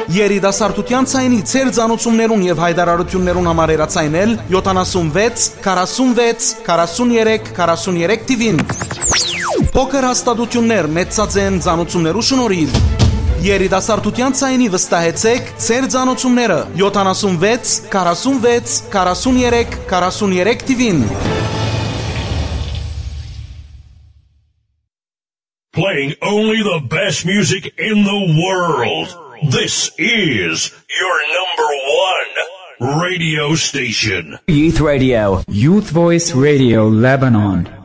Երիտասարդության ցայնի ծեր ցանուցումներուն եւ հայտարարություններուն համար երացայնել 76 46 43 43 տիվին։ Փոքր հաստատություններ մեծածեն ցանուցումներու շնորհիվ։ Երիտասարդության ցայնի վստահեցեք ծեր ցանուցումները 76 46 43 43 տիվին։ Playing only the best music in the world. This is your #1 radio station. Youth Radio. Youth Voice Radio Lebanon.